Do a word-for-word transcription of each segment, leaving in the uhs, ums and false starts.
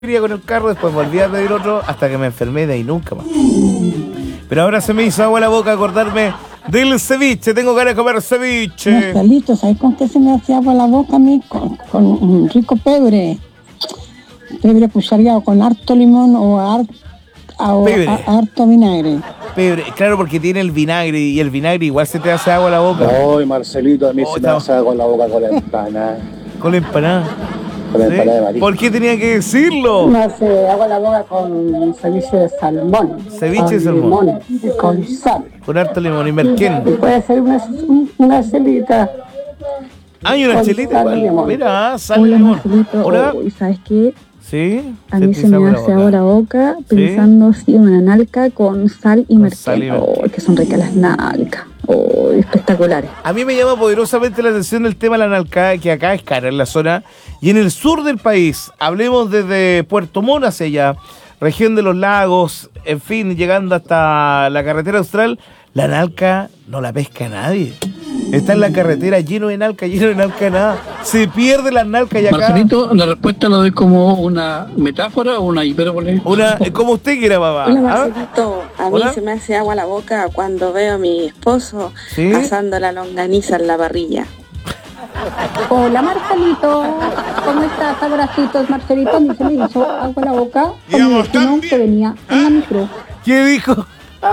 con el carro, después volví a pedir otro hasta que me enfermé de ahí nunca más. Pero ahora se me hizo agua la boca acordarme del ceviche. Tengo ganas de comer ceviche. Marcelito, ¿sabes con qué se me hacía agua la boca a mí? Con, con un rico pebre. Pebre cuchareado con harto limón o, har, o a, harto vinagre. Pebre, claro, porque tiene el vinagre y el vinagre igual se te hace agua la boca. Ay, Marcelito, a mí oh, se me hace agua la boca con la empanada. ¿Con la empanada? Con la empanada de marisco. ¿Por qué tenía que decirlo? Me hace agua la boca con ceviche de salmón. Ceviche de salmón. Limón, con sal. Con harto limón y merquén. Y puede ser una, una celita. Hay una chelita igual. Mira, sal Hola, limón. Marcelito. Hola. Oh, ¿sabes qué? Sí. A mí se me hace agua la boca pensando así en una nalca con sal y merquén. Oh, que son ricas las nalcas. Oh, espectaculares. A mí me llama poderosamente la atención el tema de la nalca, que acá es cara en la zona. Y en el sur del país, hablemos desde Puerto Montt hacia allá, región de los lagos, en fin, llegando hasta la carretera austral, la nalca no la pesca nadie. Está en la carretera lleno de nalca, lleno de nalca, nada. Se pierde la nalca y acá... Marcelito, la respuesta la doy como una metáfora o una hipérbole. Una, como usted quiera, papá. Hola, Marcelito. A mí ¿Hola? se me hace agua la boca cuando veo a mi esposo ¿Sí? asando la longaniza en la parrilla. Hola, Marcelito. ¿Cómo estás, abracitos, Marcelito? A mí se me hizo agua la boca con mi vecino que venía en la micro. ¿Qué dijo?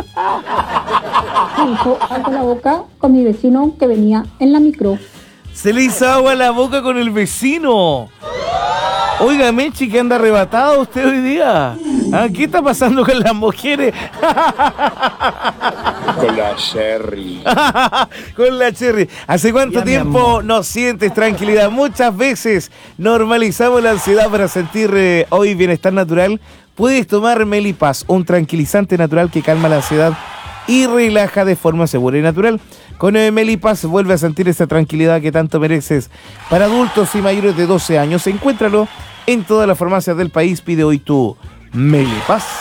Se hizo agua la boca con mi vecino que venía en la micro. Se le hizo agua a la boca con el vecino. Oiga, Mechi, que anda arrebatado usted hoy día. ¿Ah? ¿Qué está pasando con las mujeres? Con la Cherry. Con la Cherry. ¿Hace cuánto Ya, tiempo no sientes tranquilidad? Muchas veces normalizamos la ansiedad para sentir eh, hoy bienestar natural. Puedes tomar Melipaz, un tranquilizante natural que calma la ansiedad y relaja de forma segura y natural. Con el Melipaz vuelve a sentir esa tranquilidad que tanto mereces. Para adultos y mayores de doce años, encuéntralo en todas las farmacias del país. Pide hoy tu Melipaz.